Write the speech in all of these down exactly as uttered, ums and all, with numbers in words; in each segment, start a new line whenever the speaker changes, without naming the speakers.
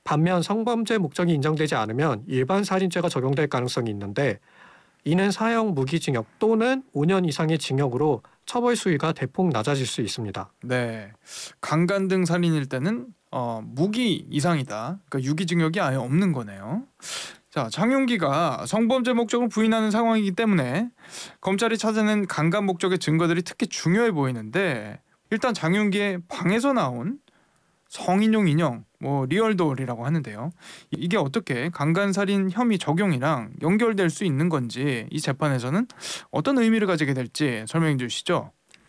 반면 성범죄 목적이 인정되지 않으면 일반 살인죄가 적용될 가능성이 있는데 이는 사형 무기징역 또는 오 년 이상의 징역으로 처벌 수위가 대폭 낮아질 수 있습니다.
네, 강간 등 살인일 때는 어, 무기 이상이다. 그러니까 유기징역이 아예 없는 거네요. 자, 장윤기가 성범죄 목적을 부인하는 상황이기 때문에 검찰이 찾아낸 강간 목적의 증거들이 특히 중요해 보이는데, 일단 장윤기의 방에서 나온 성인용 인형, 뭐 리얼돌이라고 하는데요. 이- 이게 어떻게 강간살인 혐의 적용이랑 연결될 수 있는 건지, 이 재판에서는 어떤 의미를 가지게 될지 설명해 주시죠.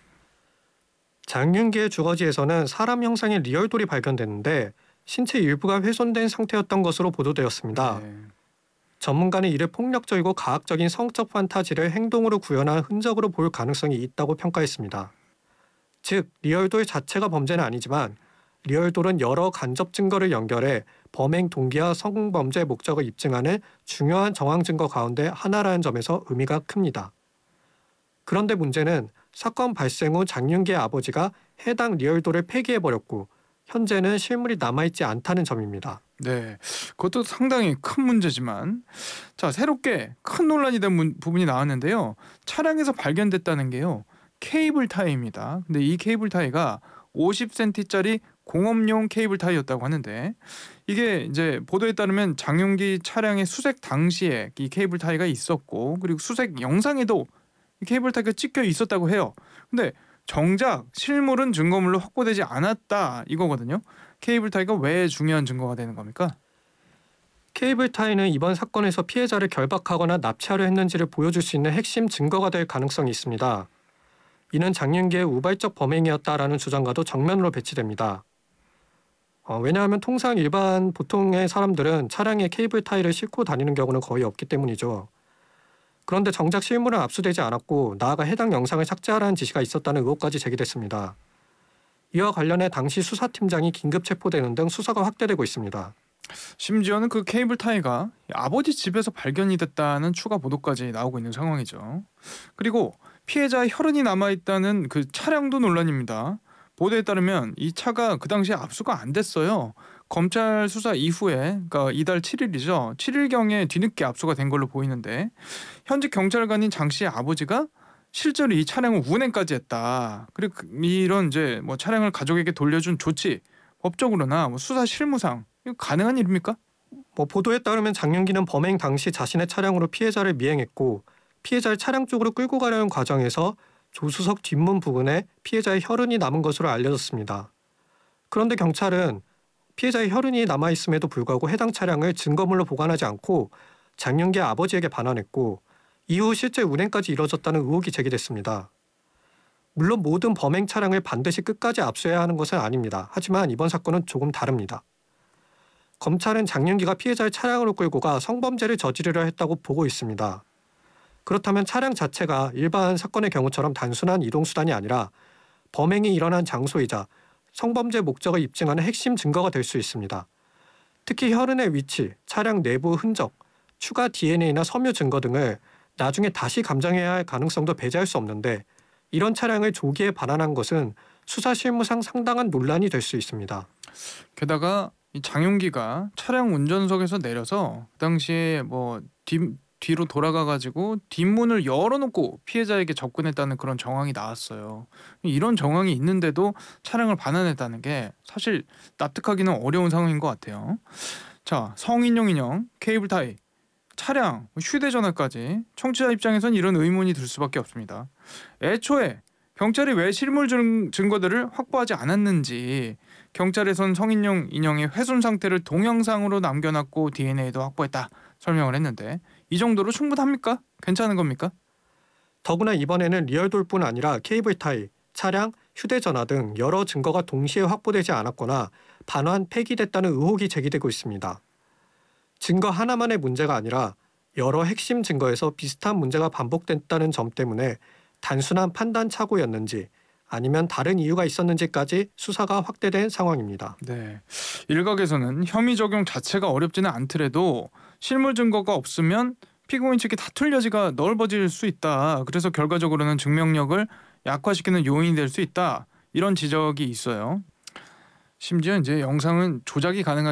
장윤기의 주거지에서는 사람 형상의 리얼돌이 발견됐는데 신체 일부가 훼손된 상태였던 것으로 보도되었습니다.
네.
전문가는 이를 폭력적이고 가학적인 성적 판타지를 행동으로 구현한 흔적으로 볼 가능성이 있다고 평가했습니다. 즉, 리얼돌 자체가 범죄는 아니지만 리얼돌은 여러 간접 증거를 연결해 범행 동기와 성범죄 목적을 입증하는 중요한 정황 증거 가운데 하나라는 점에서 의미가 큽니다. 그런데 문제는 사건 발생 후 장윤기의 아버지가 해당 리얼돌을 폐기해버렸고 현재는 실물이 남아있지 않다는 점입니다.
네, 그것도 상당히 큰 문제지만, 자, 새롭게 큰 논란이 된 문- 부분이 나왔는데요. 차량에서 발견됐다는 게요, 케이블 타이입니다. 근데 이 케이블 타이가 오십 센티미터짜리 공업용 케이블 타이였다고 하는데, 이게 이제 보도에 따르면 장윤기 차량의 수색 당시에 이 케이블 타이가 있었고, 그리고 수색 영상에도 이 케이블 타이가 찍혀 있었다고 해요. 근데 정작 실물은 증거물로 확보되지 않았다, 이거거든요. 케이블 타이가 왜 중요한 증거가 되는 겁니까?
케이블 타이는 이번 사건에서 피해자를 결박하거나 납치하려 했는지를 보여줄 수 있는 핵심 증거가 될 가능성이 있습니다. 이는 장윤기의 우발적 범행이었다라는 주장과도 정면으로 배치됩니다. 어, 왜냐하면 통상 일반 보통의 사람들은 차량에 케이블 타이를 싣고 다니는 경우는 거의 없기 때문이죠. 그런데 정작 실물은 압수되지 않았고 나아가 해당 영상을 삭제하라는 지시가 있었다는 의혹까지 제기됐습니다. 이와 관련해 당시 수사팀장이 긴급 체포되는 등 수사가 확대되고 있습니다.
심지어는 그 케이블 타이가 아버지 집에서 발견이 됐다는 추가 보도까지 나오고 있는 상황이죠. 그리고 피해자의 혈흔이 남아있다는 그 차량도 논란입니다. 보도에 따르면 이 차가 그 당시에 압수가 안 됐어요. 검찰 수사 이후에, 그러니까 이달 칠 일이죠. 칠 일경에 뒤늦게 압수가 된 걸로 보이는데, 현직 경찰관인 장 씨의 아버지가 실제로 이 차량을 운행까지 했다. 그리고 그- 이런 이제 뭐 차량을 가족에게 돌려준 조치, 법적으로나 뭐 수사 실무상 이거 가능한 일입니까?
뭐 보도에 따르면 장윤기는 범행 당시 자신의 차량으로 피해자를 미행했고 피해자를 차량 쪽으로 끌고 가려는 과정에서 조수석 뒷문 부분에 피해자의 혈흔이 남은 것으로 알려졌습니다. 그런데 경찰은 피해자의 혈흔이 남아있음에도 불구하고 해당 차량을 증거물로 보관하지 않고 장윤기의 아버지에게 반환했고 이후 실제 운행까지 이뤄졌다는 의혹이 제기됐습니다. 물론 모든 범행 차량을 반드시 끝까지 압수해야 하는 것은 아닙니다. 하지만 이번 사건은 조금 다릅니다. 검찰은 장윤기가 피해자를 차량으로 끌고 가 성범죄를 저지르려 했다고 보고 있습니다. 그렇다면 차량 자체가 일반 사건의 경우처럼 단순한 이동수단이 아니라 범행이 일어난 장소이자 성범죄 목적을 입증하는 핵심 증거가 될 수 있습니다. 특히 혈흔의 위치, 차량 내부 흔적, 추가 디엔에이나 섬유 증거 등을 나중에 다시 감정해야 할 가능성도 배제할 수 없는데 이런 차량을 조기에 반환한 것은 수사 실무상 상당한 논란이 될 수 있습니다.
게다가 이 장윤기가 차량 운전석에서 내려서 그 당시에 뭐 뒤, 뒤로 돌아가 가지고 뒷문을 열어놓고 피해자에게 접근했다는 그런 정황이 나왔어요. 이런 정황이 있는데도 차량을 반환했다는 게 사실 납득하기는 어려운 상황인 것 같아요. 자, 성인용 인형, 케이블 타이, 차량, 휴대전화까지 청취자 입장에선 이런 의문이 들 수밖에 없습니다. 애초에 경찰이 왜 실물 증, 증거들을 확보하지 않았는지, 경찰에선 성인용 인형의 훼손 상태를 동영상으로 남겨놨고 디엔에이도 확보했다 설명을 했는데, 이 정도로 충분합니까? 괜찮은 겁니까?
더구나 이번에는 리얼돌뿐 아니라 케이블 타이, 차량, 휴대전화 등 여러 증거가 동시에 확보되지 않았거나 반환 폐기됐다는 의혹이 제기되고 있습니다. 증거 하나만의 문제가 아니라 여러 핵심 증거에서 비슷한 문제가 반복됐다는 점 때문에 단순한 판단 착오였는지 아니면 다른 이유가 있었는지까지 수사가 확대된 상황입니다.
네. 일각에서는 혐의 적용 자체가 어렵지는 않더라도 실물 증거가 없으면 피고인 측이 다툴 여지가 넓어질 수 있다. 그래서 결과적으로는 증명력을 약화시키는 요인이 될 수 있다. 이런 지적이 있어요. 심지어 이제 영상은 조작이 가능한